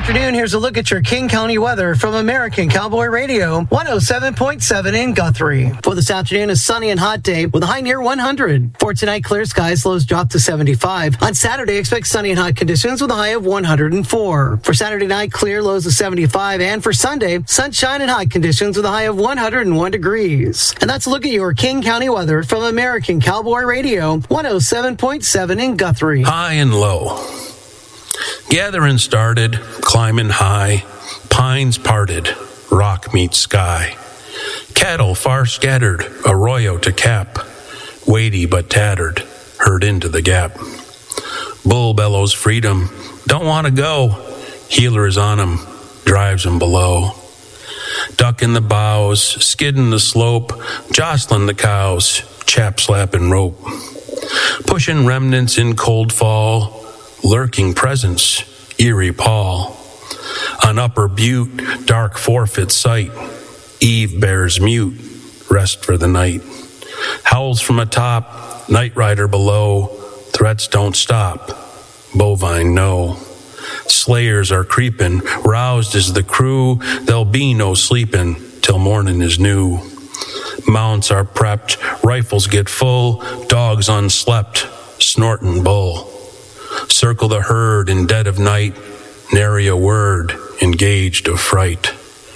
afternoon, here's a look at your King County weather from American Cowboy Radio, 107.7 in Guthrie. For this afternoon, a sunny and hot day with a high near 100. For tonight, clear skies, lows drop to 75. On Saturday, expect sunny and hot conditions with a high of 104. For Saturday night, clear, lows of 75. And for Sunday, sunshine and hot conditions with a high of 101 degrees. And that's a look at your King County weather from American Cowboy Radio, 107.7 in Guthrie. High and low. Gathering started, climbing high, pines parted, rock meets sky. Cattle far scattered, arroyo to cap, weighty but tattered, herd into the gap. Bull bellows freedom, don't want to go, healer is on him, drives him below. Duck in the bows, skidding the slope, jostling the cows, chap slapping rope. Pushing remnants in cold fall, lurking presence, eerie pall. On upper butte, dark forfeit sight, eve bears mute, rest for the night. Howls from atop, night rider below, threats don't stop, bovine no. Slayers are creeping, roused is the crew, there'll be no sleeping till morning is new. Mounts are prepped, rifles get full, dogs unslept, snorting bull. Circle the herd in dead of night, nary a word, engaged of fright.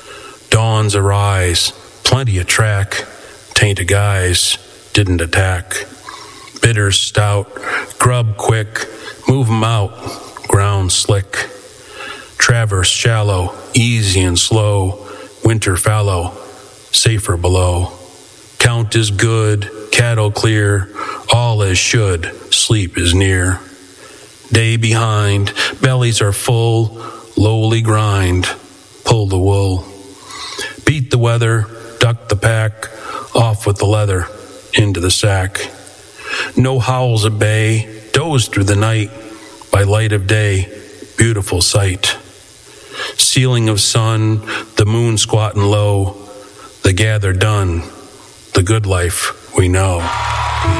Dawns arise, plenty of track, taint a guys, didn't attack. Bitters stout, grub quick, move 'em out, ground slick. Traverse shallow, easy and slow, winter fallow, safer below. Count is good, cattle clear, all as should, sleep is near. Day behind, bellies are full, lowly grind, pull the wool. Beat the weather, duck the pack, off with the leather, into the sack. No howls at bay, doze through the night, by light of day, beautiful sight. Ceiling of sun, the moon squatting low, the gather done, the good life we know.